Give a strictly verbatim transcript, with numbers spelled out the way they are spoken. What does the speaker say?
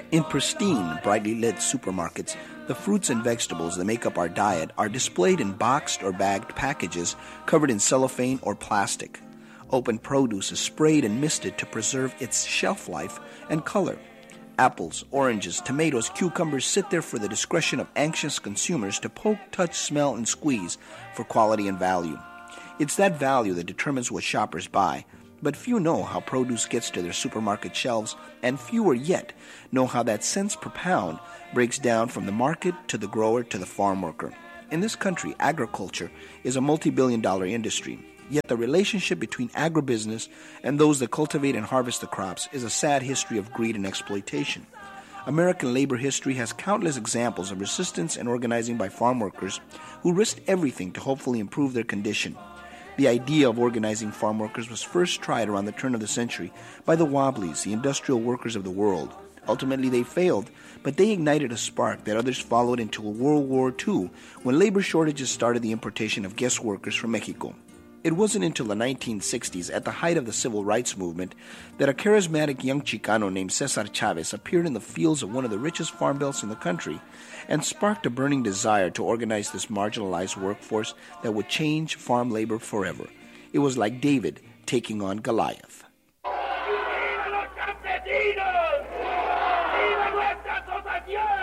In pristine, brightly lit supermarkets, the fruits and vegetables that make up our diet are displayed in boxed or bagged packages covered in cellophane or plastic. Open produce is sprayed and misted to preserve its shelf life and color. Apples, oranges, tomatoes, cucumbers sit there for the discretion of anxious consumers to poke, touch, smell, and squeeze for quality and value. It's that value that determines what shoppers buy, but few know how produce gets to their supermarket shelves, and fewer yet know how that cents per pound breaks down from the market to the grower to the farm worker. In this country, agriculture is a multi-billion dollar industry, yet the relationship between agribusiness and those that cultivate and harvest the crops is a sad history of greed and exploitation. American labor history has countless examples of resistance and organizing by farm workers who risked everything to hopefully improve their condition. The idea of organizing farm workers was first tried around the turn of the century by the Wobblies, the industrial workers of the world. Ultimately, they failed, but they ignited a spark that others followed into World War Two when labor shortages started the importation of guest workers from Mexico. It wasn't until the nineteen sixties, at the height of the civil rights movement, that a charismatic young Chicano named Cesar Chavez appeared in the fields of one of the richest farm belts in the country and sparked a burning desire to organize this marginalized workforce that would change farm labor forever. It was like David taking on Goliath. ¡Viva los campesinos! ¡Viva nuestra asociación!